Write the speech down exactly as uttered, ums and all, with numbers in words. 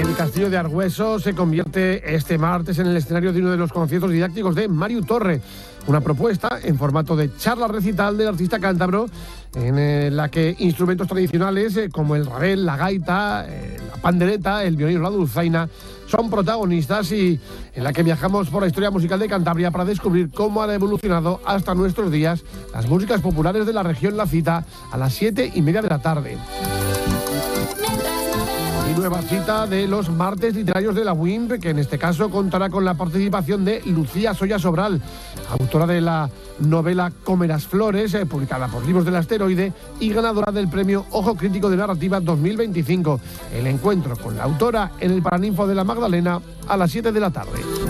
El Castillo de Argüeso se convierte este martes en el escenario de uno de los conciertos didácticos de Mario Torre, una propuesta en formato de charla recital del artista cántabro, en la que instrumentos tradicionales como el rabel, la gaita, la pandereta, el violín o la dulzaina son protagonistas, y en la que viajamos por la historia musical de Cantabria para descubrir cómo han evolucionado hasta nuestros días las músicas populares de la región. La cita a las siete y media de la tarde. Y nueva cita de los martes literarios de la U I M P, que en este caso contará con la participación de Lucía Soya Sobral, autora de la novela Comerás Flores, eh, publicada por Libros del Asteroide y ganadora del premio Ojo Crítico de Narrativa dos mil veinticinco. El encuentro con la autora en el Paraninfo de la Magdalena a las siete de la tarde.